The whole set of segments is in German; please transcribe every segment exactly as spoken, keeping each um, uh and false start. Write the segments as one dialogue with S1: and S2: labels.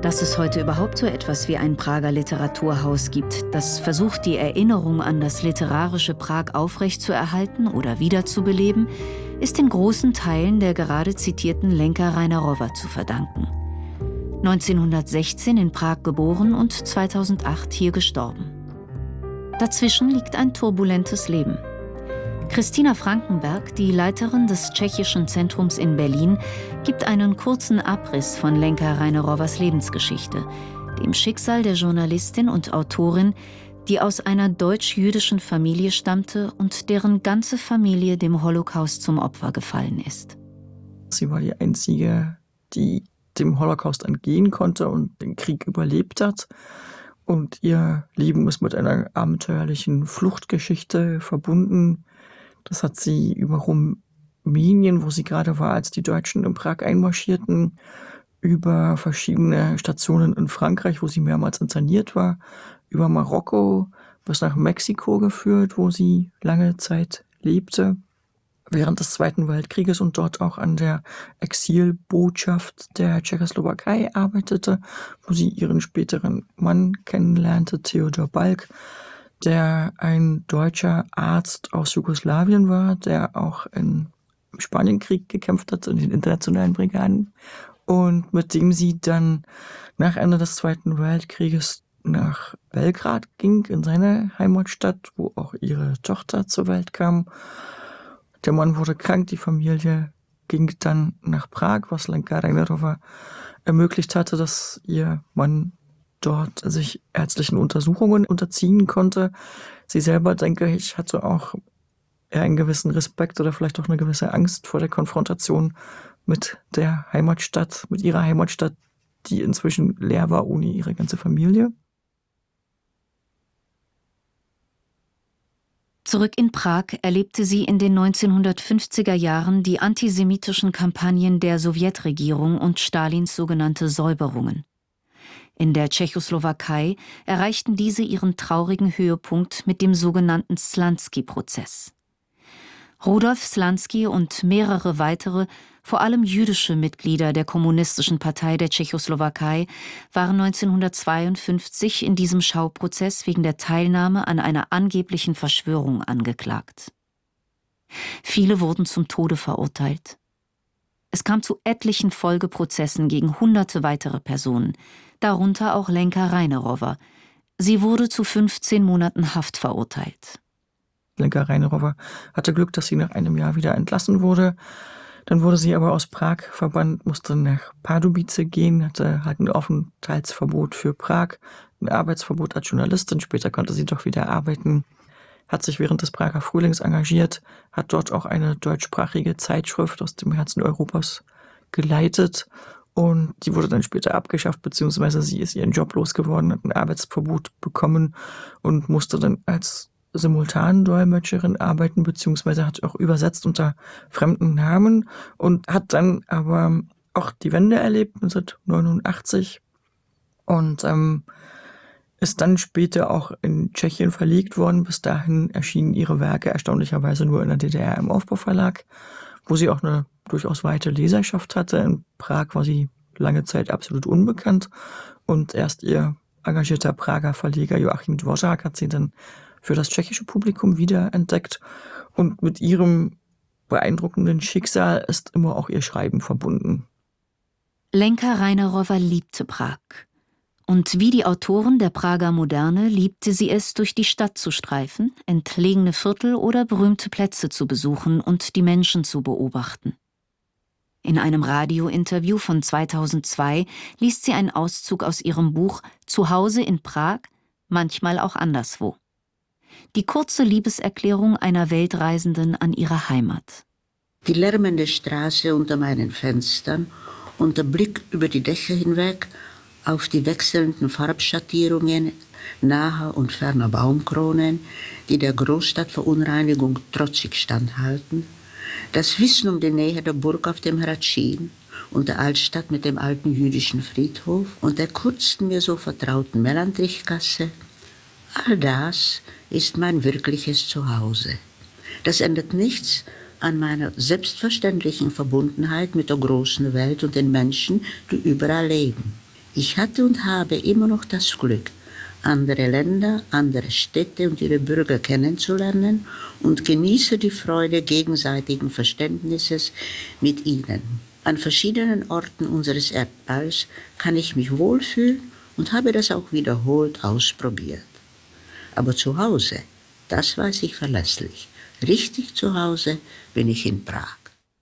S1: Dass es heute überhaupt so etwas wie ein Prager Literaturhaus gibt, das versucht, die Erinnerung an das literarische Prag aufrechtzuerhalten oder wiederzubeleben, ist in großen Teilen der gerade zitierten Lenka Reinerowa zu verdanken. neunzehnhundertsechzehn in Prag geboren und zweitausendacht hier gestorben. Dazwischen liegt ein turbulentes Leben. Christina Frankenberg, die Leiterin des Tschechischen Zentrums in Berlin, gibt einen kurzen Abriss von Lenka Reinerowas Lebensgeschichte, dem Schicksal der Journalistin und Autorin, die aus einer deutsch-jüdischen Familie stammte und deren ganze Familie dem Holocaust zum Opfer gefallen ist.
S2: Sie war die einzige, die dem Holocaust entgehen konnte und den Krieg überlebt hat. Und ihr Leben ist mit einer abenteuerlichen Fluchtgeschichte verbunden. Das hat sie über Rumänien, wo sie gerade war, als die Deutschen in Prag einmarschierten, über verschiedene Stationen in Frankreich, wo sie mehrmals interniert war, über Marokko bis nach Mexiko geführt, wo sie lange Zeit lebte, während des Zweiten Weltkrieges und dort auch an der Exilbotschaft der Tschechoslowakei arbeitete, wo sie ihren späteren Mann kennenlernte, Theodor Balk, der ein deutscher Arzt aus Jugoslawien war, der auch im Spanienkrieg gekämpft hat, in den internationalen Brigaden, und mit dem sie dann nach Ende des Zweiten Weltkrieges nach Belgrad ging, in seine Heimatstadt, wo auch ihre Tochter zur Welt kam. Der Mann wurde krank, die Familie ging dann nach Prag, was Lenka Reinerowa ermöglicht hatte, dass ihr Mann dort sich ärztlichen Untersuchungen unterziehen konnte. Sie selber, denke ich, hatte auch eher einen gewissen Respekt oder vielleicht auch eine gewisse Angst vor der Konfrontation mit der Heimatstadt, mit ihrer Heimatstadt, die inzwischen leer war ohne ihre ganze Familie.
S1: Zurück in Prag erlebte sie in den neunzehnhundertfünfziger Jahren die antisemitischen Kampagnen der Sowjetregierung und Stalins sogenannte Säuberungen. In der Tschechoslowakei erreichten diese ihren traurigen Höhepunkt mit dem sogenannten Slansky-Prozess. Rudolf Slansky und mehrere weitere, vor allem jüdische Mitglieder der Kommunistischen Partei der Tschechoslowakei, waren neunzehnhundertzweiundfünfzig in diesem Schauprozess wegen der Teilnahme an einer angeblichen Verschwörung angeklagt. Viele wurden zum Tode verurteilt. Es kam zu etlichen Folgeprozessen gegen hunderte weitere Personen, darunter auch Lenka Reinerowa. Sie wurde zu fünfzehn Monaten Haft verurteilt.
S2: Lenka Reinerowa hatte Glück, dass sie nach einem Jahr wieder entlassen wurde. Dann wurde sie aber aus Prag verbannt, musste nach Pardubice gehen, hatte halt ein Aufenthaltsverbot für Prag, ein Arbeitsverbot als Journalistin. Später konnte sie doch wieder arbeiten, hat sich während des Prager Frühlings engagiert, hat dort auch eine deutschsprachige Zeitschrift aus dem Herzen Europas geleitet. Und die wurde dann später abgeschafft, beziehungsweise sie ist ihren Job losgeworden, hat ein Arbeitsverbot bekommen und musste dann als Simultandolmetscherin arbeiten, beziehungsweise hat auch übersetzt unter fremden Namen und hat dann aber auch die Wende erlebt, neunzehnhundertneunundachtzig, und ähm, ist dann später auch in Tschechien verlegt worden. Bis dahin erschienen ihre Werke erstaunlicherweise nur in der D D R im Aufbauverlag, wo sie auch eine durchaus weite Leserschaft hatte. In Prag war sie lange Zeit absolut unbekannt und erst ihr engagierter Prager Verleger Joachim Dvořák hat sie dann für das tschechische Publikum wiederentdeckt, und mit ihrem beeindruckenden Schicksal ist immer auch ihr Schreiben verbunden.
S1: Lenka Reinerowa liebte Prag. Und wie die Autoren der Prager Moderne liebte sie es, durch die Stadt zu streifen, entlegene Viertel oder berühmte Plätze zu besuchen und die Menschen zu beobachten. In einem Radiointerview von zweitausendzwei liest sie einen Auszug aus ihrem Buch »Zuhause in Prag, manchmal auch anderswo«. Die kurze Liebeserklärung einer Weltreisenden an ihre Heimat.
S3: Die lärmende Straße unter meinen Fenstern und der Blick über die Dächer hinweg auf die wechselnden Farbschattierungen naher und ferner Baumkronen, die der Großstadtverunreinigung trotzig standhalten, das Wissen um die Nähe der Burg auf dem Hradschin und der Altstadt mit dem alten jüdischen Friedhof und der kurzen mir so vertrauten Melantrichgasse, all das ist mein wirkliches Zuhause. Das ändert nichts an meiner selbstverständlichen Verbundenheit mit der großen Welt und den Menschen, die überall leben. Ich hatte und habe immer noch das Glück, andere Länder, andere Städte und ihre Bürger kennenzulernen und genieße die Freude gegenseitigen Verständnisses mit ihnen. An verschiedenen Orten unseres Erdballs kann ich mich wohlfühlen und habe das auch wiederholt ausprobiert. Aber zu Hause, das weiß ich verlässlich. Richtig zu Hause bin ich in Prag.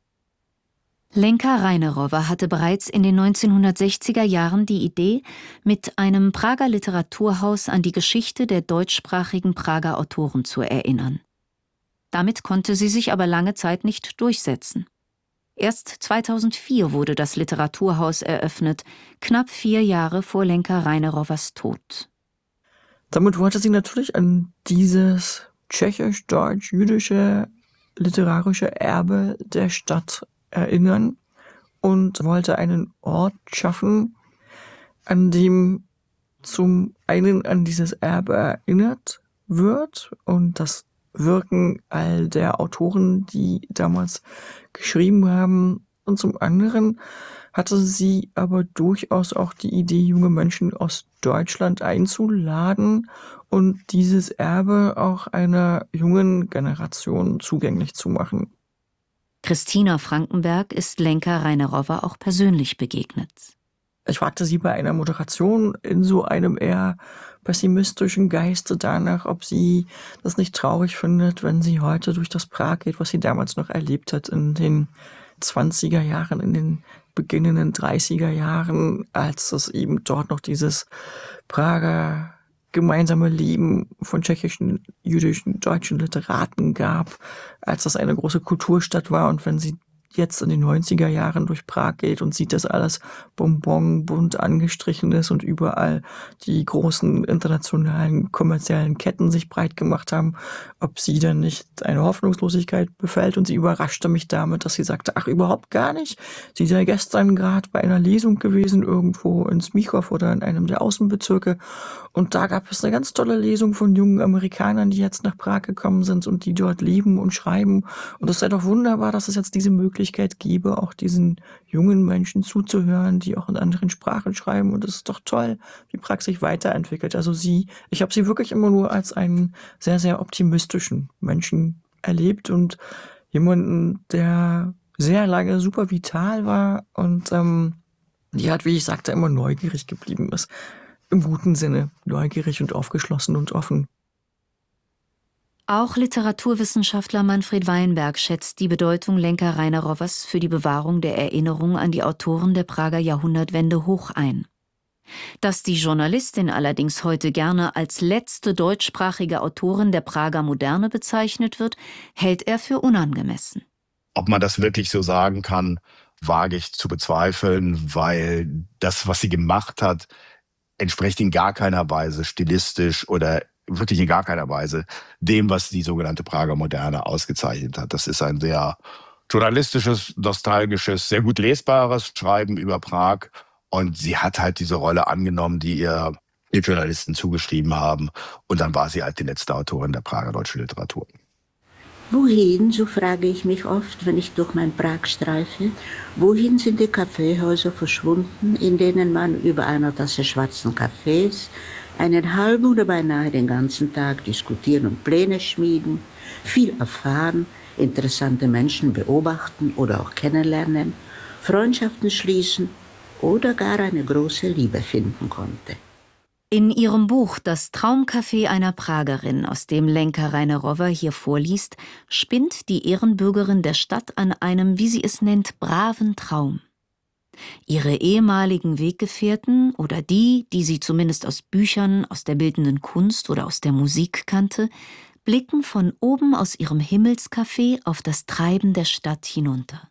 S1: Lenka Reinerowa hatte bereits in den neunzehnhundertsechziger Jahren die Idee, mit einem Prager Literaturhaus an die Geschichte der deutschsprachigen Prager Autoren zu erinnern. Damit konnte sie sich aber lange Zeit nicht durchsetzen. Erst zweitausendvier wurde das Literaturhaus eröffnet, knapp vier Jahre vor Lenka Reinerowas Tod.
S2: Damit wollte sie natürlich an dieses tschechisch-deutsch-jüdische literarische Erbe der Stadt erinnern und wollte einen Ort schaffen, an dem zum einen an dieses Erbe erinnert wird und das Wirken all der Autoren, die damals geschrieben haben. Und zum anderen hatte sie aber durchaus auch die Idee, junge Menschen aus Deutschland einzuladen und dieses Erbe auch einer jungen Generation zugänglich zu machen.
S1: Christina Frankenberg ist Lenka Reinerowa auch persönlich begegnet.
S2: Ich fragte sie bei einer Moderation in so einem eher pessimistischen Geiste danach, ob sie das nicht traurig findet, wenn sie heute durch das Prag geht, was sie damals noch erlebt hat in den zwanziger Jahren, in den beginnenden dreißiger Jahren, als es eben dort noch dieses Prager gemeinsame Leben von tschechischen, jüdischen, deutschen Literaten gab, als das eine große Kulturstadt war. Und wenn sie jetzt in den neunziger Jahren durch Prag geht und sieht, dass alles Bonbon bunt angestrichen ist und überall die großen internationalen kommerziellen Ketten sich breit gemacht haben, ob sie dann nicht eine Hoffnungslosigkeit befällt. Und sie überraschte mich damit, dass sie sagte, ach, überhaupt gar nicht. Sie sei gestern gerade bei einer Lesung gewesen, irgendwo in Smichow oder in einem der Außenbezirke. Und da gab es eine ganz tolle Lesung von jungen Amerikanern, die jetzt nach Prag gekommen sind und die dort leben und schreiben. Und es sei doch wunderbar, dass es jetzt diese Möglichkeit gebe, auch diesen jungen Menschen zuzuhören, die auch in anderen Sprachen schreiben. Und es ist doch toll, wie Prag sich weiterentwickelt. Also sie, ich habe sie wirklich immer nur als einen sehr, sehr optimistischen Menschen erlebt und jemanden, der sehr lange super vital war und ähm, die halt, wie ich sagte, immer neugierig geblieben ist. Im guten Sinne, neugierig und aufgeschlossen und offen.
S1: Auch Literaturwissenschaftler Manfred Weinberg schätzt die Bedeutung Lenka Reinerowas für die Bewahrung der Erinnerung an die Autoren der Prager Jahrhundertwende hoch ein. Dass die Journalistin allerdings heute gerne als letzte deutschsprachige Autorin der Prager Moderne bezeichnet wird, hält er für unangemessen.
S4: Ob man das wirklich so sagen kann, wage ich zu bezweifeln, weil das, was sie gemacht hat, entspricht in gar keiner Weise stilistisch oder wirklich in gar keiner Weise dem, was die sogenannte Prager Moderne ausgezeichnet hat. Das ist ein sehr journalistisches, nostalgisches, sehr gut lesbares Schreiben über Prag. Und sie hat halt diese Rolle angenommen, die ihr die Journalisten zugeschrieben haben. Und dann war sie halt die letzte Autorin der Prager deutschen Literatur.
S3: Wohin, so frage ich mich oft, wenn ich durch mein Prag streife, wohin sind die Kaffeehäuser verschwunden, in denen man über einer Tasse schwarzen Kaffees einen halben oder beinahe den ganzen Tag diskutieren und Pläne schmieden, viel erfahren, interessante Menschen beobachten oder auch kennenlernen, Freundschaften schließen oder gar eine große Liebe finden konnte.
S1: In ihrem Buch »Das Traumcafé einer Pragerin«, aus dem Lenka Reinerowa hier vorliest, spinnt die Ehrenbürgerin der Stadt an einem, wie sie es nennt, braven Traum. Ihre ehemaligen Weggefährten oder die, die sie zumindest aus Büchern, aus der bildenden Kunst oder aus der Musik kannte, blicken von oben aus ihrem Himmelscafé auf das Treiben der Stadt hinunter.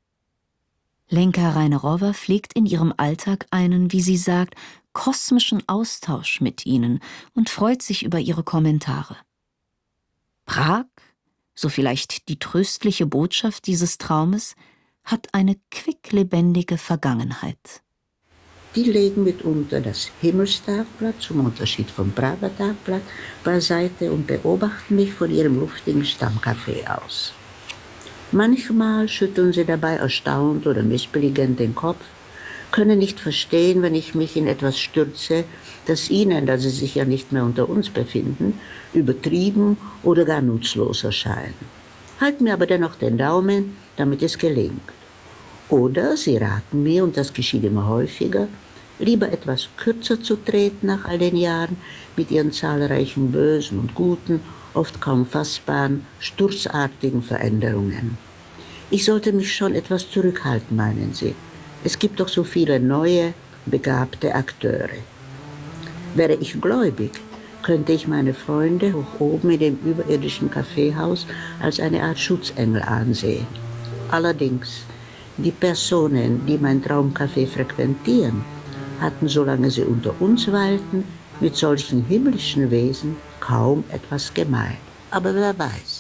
S1: Lenka Reinerowa pflegt in ihrem Alltag einen, wie sie sagt, kosmischen Austausch mit ihnen und freut sich über ihre Kommentare. Prag, so vielleicht die tröstliche Botschaft dieses Traumes, hat eine quicklebendige Vergangenheit.
S3: Die legen mitunter das Himmelstagblatt, zum Unterschied vom Prager Tagblatt, beiseite und beobachten mich von ihrem luftigen Stammcafé aus. Manchmal schütteln sie dabei erstaunt oder missbilligend den Kopf, können nicht verstehen, wenn ich mich in etwas stürze, das ihnen, da sie sich ja nicht mehr unter uns befinden, übertrieben oder gar nutzlos erscheint. Halten mir aber dennoch den Daumen, damit es gelingt. Oder sie raten mir, und das geschieht immer häufiger, lieber etwas kürzer zu treten nach all den Jahren mit ihren zahlreichen bösen und guten, oft kaum fassbaren, sturzartigen Veränderungen. Ich sollte mich schon etwas zurückhalten, meinen sie. Es gibt doch so viele neue, begabte Akteure. Wäre ich gläubig, könnte ich meine Freunde hoch oben in dem überirdischen Kaffeehaus als eine Art Schutzengel ansehen. Allerdings, die Personen, die mein Traumcafé frequentieren, hatten, solange sie unter uns weilten, mit solchen himmlischen Wesen kaum etwas gemein. Aber wer weiß.